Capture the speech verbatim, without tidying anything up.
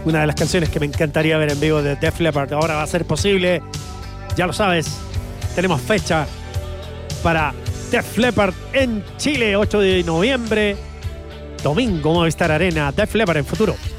Una de las canciones que me encantaría ver en vivo de Def Leppard. Ahora va a ser posible. Ya lo sabes. Tenemos fecha para Def Leppard en Chile, ocho de noviembre. Domingo, Movistar Arena. Def Leppard en futuro.